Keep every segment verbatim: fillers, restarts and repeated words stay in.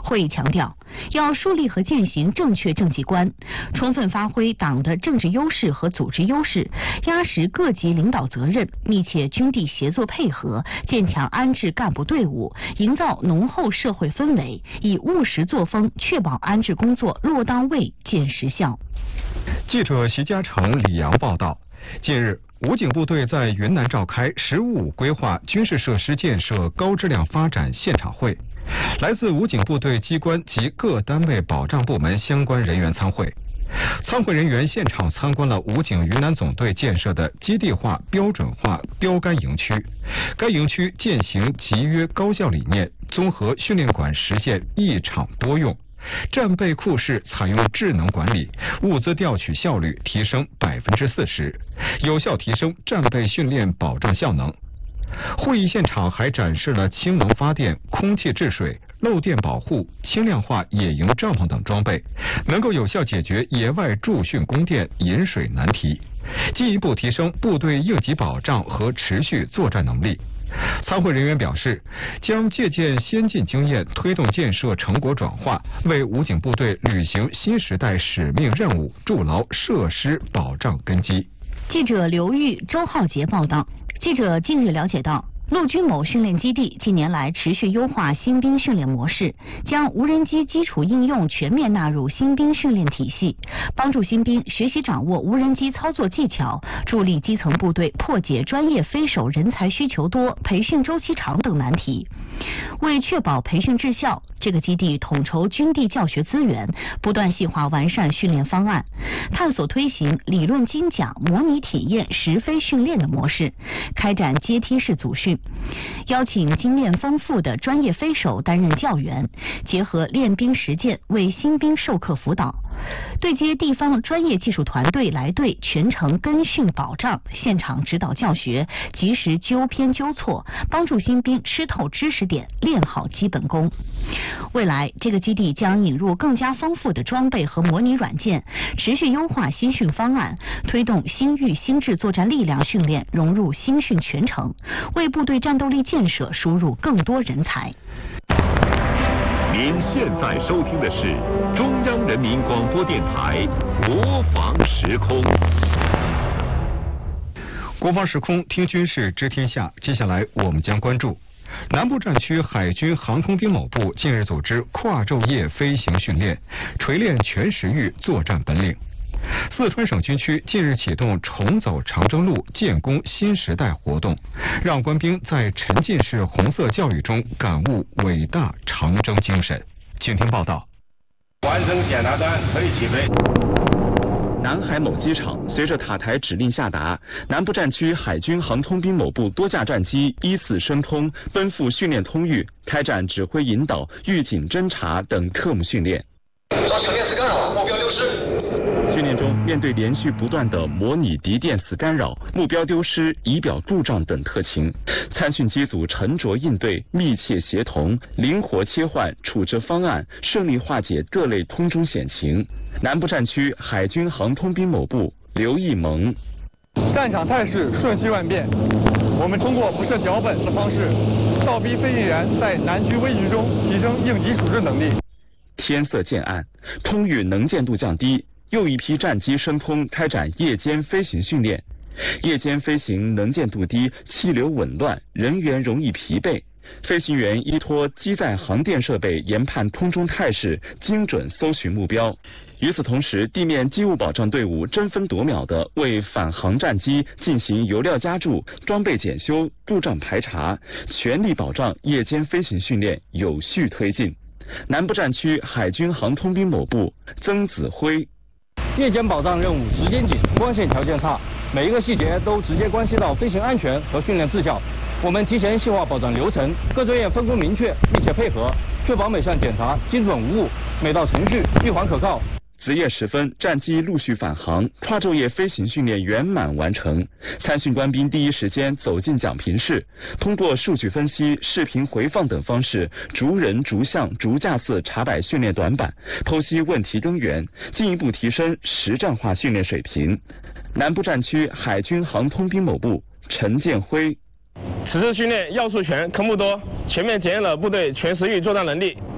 会议强调，要树立和践行正确政绩观，充分发挥党的政治优势和组织优势，压实各级领导责任，密切军地协作配合，建强安置干部队伍，营造浓厚社会氛围，以务实作风确保安置工作落到位、见实效。 记者徐嘉诚、李阳报道。近日，武警部队在云南召开“十五五”规划军事设施建设高质量发展现场会，来自武警部队机关及各单位保障部门相关人员参会。参会人员现场参观了武警云南总队建设的基地化、标准化标杆营区。该营区践行集约高效理念，综合训练馆实现一场多用。战备库室采用智能管理，物资调取效率提升百分之四十，有效提升战备训练保证效能。会议现场还展示了氢能发电、空气治水、漏电保护、轻量化野营帐篷等装备，能够有效解决野外驻训供电、饮水难题，进一步提升部队应急保障和持续作战能力。参会人员表示，将借鉴先进经验，推动建设成果转化，为武警部队履行新时代使命任务筑牢设施保障根基。 记者刘玉、周浩杰报道。记者近日了解到，陆军某训练基地近年来持续优化新兵训练模式，将无人机基础应用全面纳入新兵训练体系，帮助新兵学习掌握无人机操作技巧，助力基层部队破解专业飞手人才需求多、培训周期长等难题。为确保培训质效，这个基地统筹军地教学资源，不断细化完善训练方案，探索推行理论精讲、模拟体验、实飞训练的模式，开展阶梯式组训，邀请经验丰富的专业飞手担任教员，结合练兵实践为新兵授课辅导，对接地方专业技术团队来队全程跟训保障，现场指导教学，及时纠偏纠错，帮助新兵吃透知识点，练好基本功。未来，这个基地将引入更加丰富的装备和模拟软件，持续优化新训方案，推动新域新制作战力量训练融入新训全程，为部队战斗力建设输入更多人才。 您现在收听的是中央人民广播电台国防时空。 国防时空，听军事知天下。接下来我们将关注南部战区海军航空兵某部近日组织跨昼夜飞行训练，锤炼全时域作战本领。四川省军区近日启动重走长征路，建功新时代活动，让官兵在沉浸式红色教育中感悟伟大长征精神。请听报道。 完成检查单，可以起飞。 南海某机场，随着塔台指令下达，南部战区海军航空兵某部多架战机依次升空，奔赴训练通域，开展指挥引导、预警侦察等特务训练。 抓手电磁干扰，目标丢失。 训练中，面对连续不断的模拟敌电磁干扰、目标丢失、仪表故障等特情，参训机组沉着应对，密切协同，灵活切换处置方案，顺利化解各类空中险情。南部战区海军航空兵某部刘义蒙： 战场态势瞬息万变，我们通过不设脚本的方式，倒逼飞行员在难局危局中提升应急处置能力。 天色渐暗，空域能见度降低，又一批战机升空，开展夜间飞行训练。夜间飞行能见度低，气流紊乱，人员容易疲惫。飞行员依托机载航电设备研判空中态势，精准搜寻目标。与此同时，地面机务保障队伍争分夺秒地为返航战机进行油料加注、装备检修、故障排查，全力保障夜间飞行训练有序推进。南部战区海军航空兵某部曾子辉： 夜间保障任务时间紧，光线条件差，每一个细节都直接关系到飞行安全和训练质效。我们提前细化保障流程，各专业分工明确，密切配合，确保每项检查精准无误，每道程序闭环可靠。 子夜时分，战机陆续返航，跨昼夜飞行训练圆满完成。参训官兵第一时间走进讲评室，通过数据分析、视频回放等方式，逐人、逐项、逐架次查摆训练短板，剖析问题根源，进一步提升实战化训练水平。南部战区海军航空兵某部陈建辉： 此次训练要素全、科目多，全面检验了部队全时域作战能力，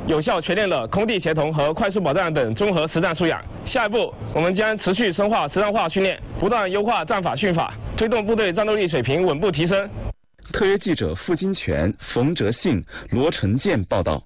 有效锤炼了空地协同和快速保障等综合实战素养。下一步，我们将持续深化实战化训练，不断优化战法训法，推动部队战斗力水平稳步提升。 特约记者付金泉、冯哲信、罗成建报道。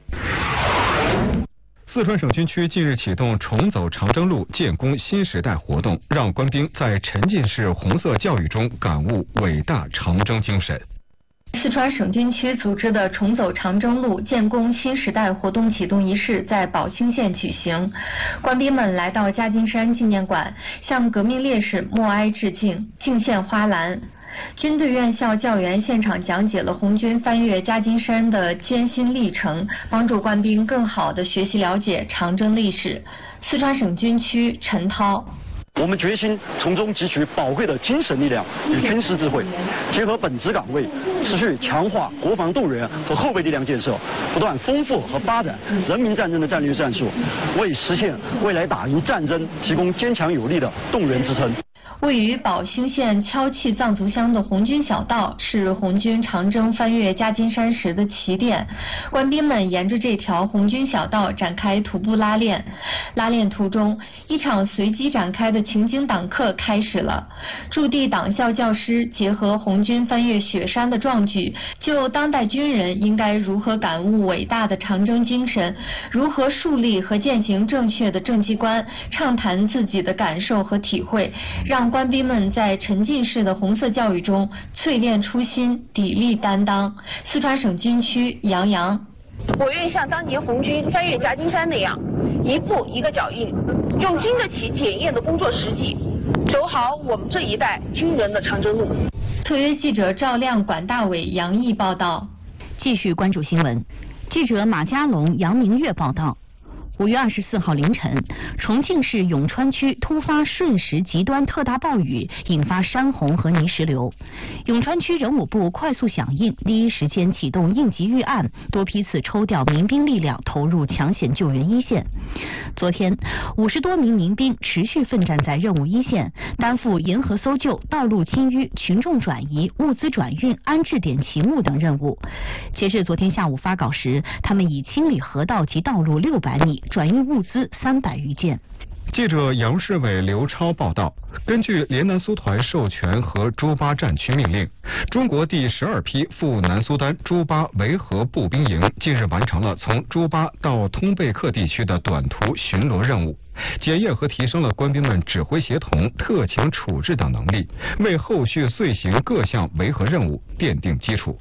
四川省军区近日启动重走长征路，建功新时代活动，让官兵在沉浸式红色教育中感悟伟大长征精神。 四川省军区组织的重走长征路，建功新时代活动启动仪式在宝兴县举行。官兵们来到夹金山纪念馆，向革命烈士默哀致敬，敬献花篮。军队院校教员现场讲解了红军翻越夹金山的艰辛历程，帮助官兵更好地学习了解长征历史。四川省军区陈涛。 我们决心从中汲取宝贵的精神力量与军事智慧，结合本职岗位，持续强化国防动员和后备力量建设，不断丰富和发展人民战争的战略战术，为实现未来打赢战争提供坚强有力的动员支撑。 位于宝兴县敲气藏族乡的红军小道是红军长征翻越夹金山时的起点，官兵们沿着这条红军小道展开徒步拉练。拉练途中，一场随机展开的情景党课开始了。驻地党校教师结合红军翻越雪山的壮举，就当代军人应该如何感悟伟大的长征精神，如何树立和践行正确的政绩观，畅谈自己的感受和体会，让官兵们在沉浸式的红色教育中淬炼初心，砥砺担当。四川省军区杨洋。 我愿像当年红军翻越夹金山那样，一步一个脚印，用经得起检验的工作实际，走好我们这一代军人的长征路。 特约记者赵亮、管大伟、杨毅报道。 继续关注新闻，记者马家龙、杨明月报道。五月二十四号凌晨，重庆市永川区突发瞬时极端特大暴雨，引发山洪和泥石流。永川区人武部快速响应，第一时间启动应急预案，多批次抽调民兵力量投入抢险救援一线。昨天，五十多名民兵持续奋战在任务一线，担负沿河搜救、道路清淤、群众转移、物资转运、安置点勤务等任务。截至昨天下午发稿时，他们已清理河道及道路六百米。转运物资三百余件。 记者杨世伟、刘超报道，根据联南苏团授权和朱巴战区命令，中国第十二批赴南苏丹朱巴维和步兵营近日完成了从朱巴到通贝克地区的短途巡逻任务，检验和提升了官兵们指挥协同、特情处置等能力，为后续遂行各项维和任务奠定基础。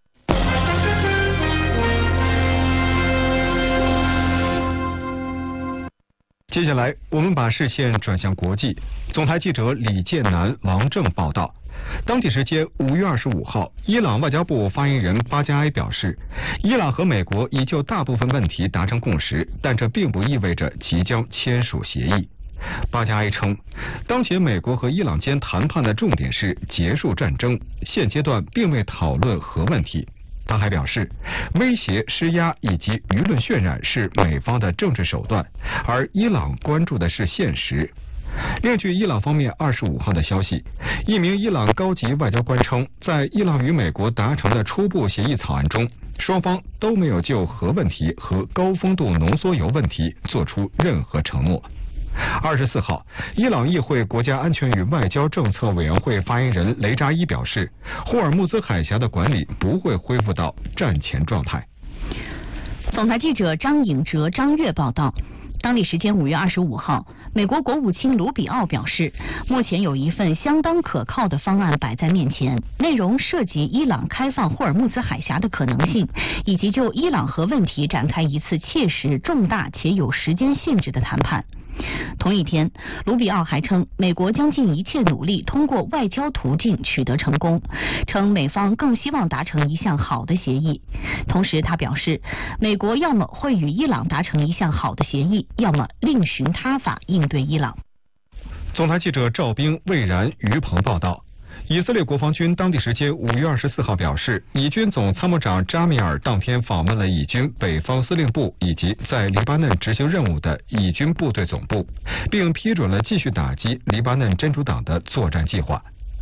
接下来，我们把视线转向国际。总台记者李建南、王正报道。当地时间五月二十五号，伊朗外交部发言人巴加埃表示，伊朗和美国已就大部分问题达成共识，但这并不意味着即将签署协议。巴加埃称，当前美国和伊朗间谈判的重点是结束战争，现阶段并未讨论核问题。他还表示，威胁、施压以及舆论渲染是美方的政治手段，而伊朗关注的是现实。另据伊朗方面二十五号的消息，一名伊朗高级外交官称，在伊朗与美国达成的初步协议草案中，双方都没有就核问题和高丰度浓缩铀问题做出任何承诺。二十四号，伊朗议会国家安全与外交政策委员会发言人雷扎伊表示，霍尔木兹海峡的管理不会恢复到战前状态。 总台记者张颖哲、张悦报道。当地时间五月二十五号，美国国务卿卢比奥表示，目前有一份相当可靠的方案摆在面前，内容涉及伊朗开放霍尔木兹海峡的可能性，以及就伊朗核问题展开一次切实、重大且有时间性质的谈判。同一天，卢比奥还称，美国将尽一切努力通过外交途径取得成功，称美方更希望达成一项好的协议。同时，他表示，美国要么会与伊朗达成一项好的协议，要么另寻他法应对伊朗。 总台记者赵冰、魏然、于鹏报道。以色列国防军当地时间五月二十四号表示，以军总参谋长扎米尔当天访问了以军北方司令部以及在黎巴嫩执行任务的以军部队总部，并批准了继续打击黎巴嫩真主党的作战计划。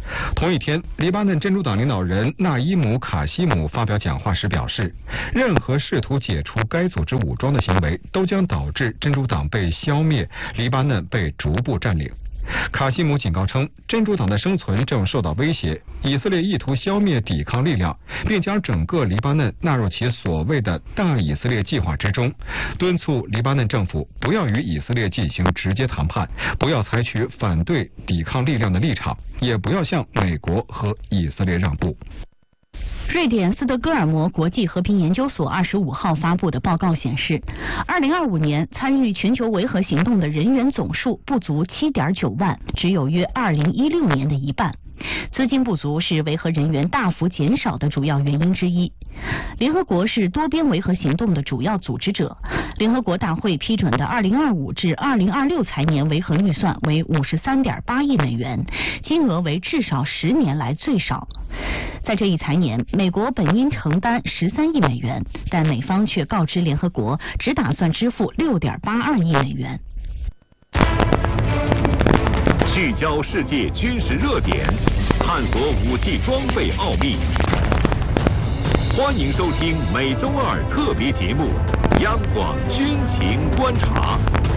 同一天，黎巴嫩真主党领导人纳伊姆·卡西姆发表讲话时表示，任何试图解除该组织武装的行为都将导致真主党被消灭，黎巴嫩被逐步占领。卡西姆警告称，真主党的生存正受到威胁，以色列意图消灭抵抗力量，并将整个黎巴嫩纳入其所谓的大以色列计划之中，敦促黎巴嫩政府不要与以色列进行直接谈判，不要采取反对抵抗力量的立场，也不要向美国和以色列让步。 瑞典斯德哥尔摩国际和平研究所二十五号发布的报告显示，二零二五年参与全球维和行动的人员总数不足七点九万，只有约二零一六年的一半。资金不足是维和人员大幅减少的主要原因之一。联合国是多边维和行动的主要组织者，联合国大会批准的二零二五至二零二六财年维和预算为五十三点八亿美元，金额为至少十年来最少。在这一财年，美国本应承担十三亿美元，但美方却告知联合国只打算支付六点八二亿美元。 聚焦世界军事热点，探索武器装备奥秘。欢迎收听每周二特别节目《央广军情观察》。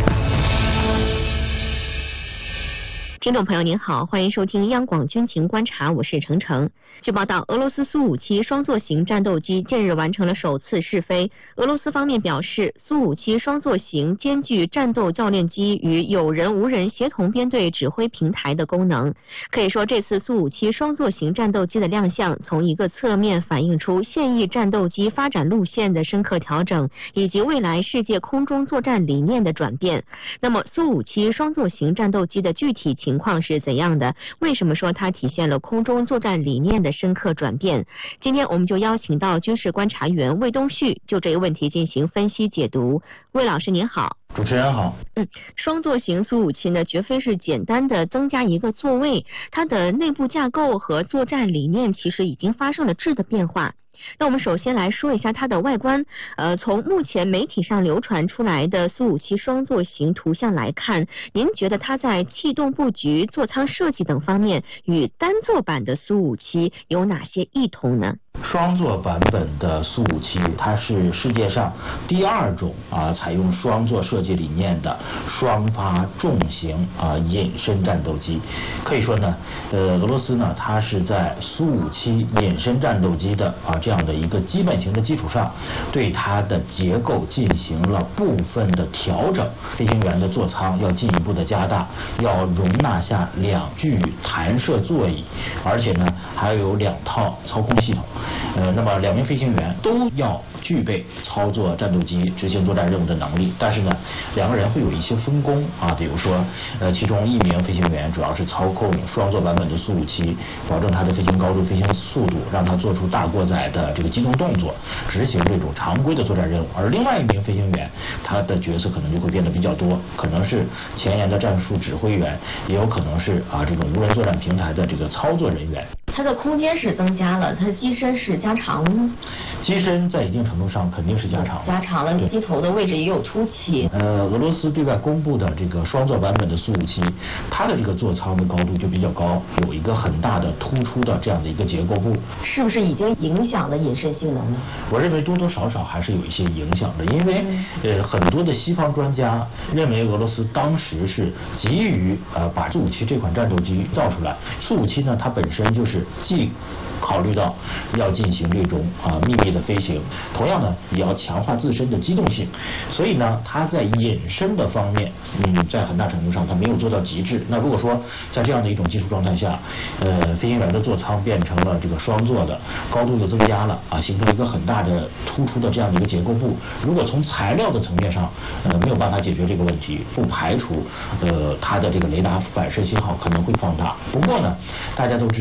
听众朋友您好，欢迎收听央广军情观察，我是程程。据报道，俄罗斯苏五七双座型战斗机近日完成了首次试飞。俄罗斯方面表示，苏五七双座型兼具战斗教练机与有人无人协同编队指挥平台的功能。可以说，这次苏五七双座型战斗机的亮相，从一个侧面反映出现役战斗机发展路线的深刻调整，以及未来世界空中作战理念的转变。那么，苏五七双座型战斗机的具体情况是怎样的？为什么说它体现了空中作战理念的深刻转变？今天我们就邀请到军事观察员魏东旭就这个问题进行分析解读。魏老师您好。 主持人好。 嗯，双座型苏五七呢，绝非是简单的增加一个座位，它的内部架构和作战理念其实已经发生了质的变化。那我们首先来说一下它的外观，呃，从目前媒体上流传出来的苏五七双座型图像来看，您觉得它在气动布局、座舱设计等方面与单座版的苏五七有哪些异同呢？ 双座版本的苏五七，它是世界上第二种啊采用双座设计理念的双发重型啊隐身战斗机。可以说呢，呃，俄罗斯呢，它是在苏五七隐身战斗机的啊这样的一个基本型的基础上，对它的结构进行了部分的调整。飞行员的座舱要进一步的加大，要容纳下两具弹射座椅，而且呢还有两套操控系统。呃，那么两名飞行员都要具备操作战斗机、执行作战任务的能力，但是呢，两个人会有一些分工啊，比如说，呃，其中一名飞行员主要是操控双座版本的苏五七，保证它的飞行高度、飞行速度，让它做出大过载的这个机动动作，执行这种常规的作战任务。而另外一名飞行员，他的角色可能就会变得比较多，可能是前沿的战术指挥员，也有可能是啊这种无人作战平台的这个操作人员。 它的空间是增加了，它的机身是加长了吗？ 机身在一定程度上肯定是加长了， 加长了，机头的位置也有凸起。 呃，俄罗斯对外公布的这个双座版本的苏五七，它的这个座舱的高度就比较高，有一个很大的突出的这样的一个结构部。 是不是已经影响了隐身性能呢？ 我认为多多少少还是有一些影响的，因为呃很多的西方专家认为俄罗斯当时是急于呃把苏五七这款战斗机造出来。苏五七呢，它本身就是既考虑到要进行这种啊秘密的飞行，同样呢也要强化自身的机动性，所以呢它在隐身的方面，嗯，在很大程度上它没有做到极致。那如果说在这样的一种技术状态下，呃，飞行员的座舱变成了这个双座的，高度又增加了啊，形成一个很大的突出的这样的一个结构部。如果从材料的层面上，呃，没有办法解决这个问题，不排除呃它的这个雷达反射信号可能会放大。不过呢，大家都知道，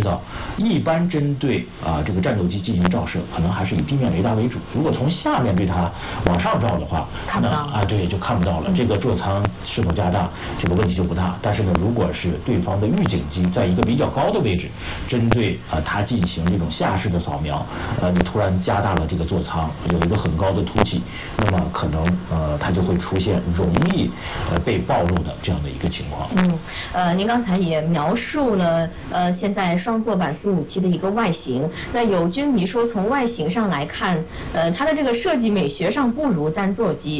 一般针对啊这个战斗机进行照射，可能还是以地面雷达为主。如果从下面对它往上照的话， 看不到啊，对，就看不到了。嗯、这个座舱是否加大，这个问题就不大。但是呢，如果是对方的预警机在一个比较高的位置，针对啊它进行这种下视的扫描，呃，你突然加大了这个座舱，有一个很高的凸起，那么可能呃它就会出现容易呃被暴露的这样的一个情况。 嗯，呃，您刚才也描述了呃现在双座版苏五七的一个外形。那有军迷说，从外形上来看，呃，它的这个设计美学上不如单座机。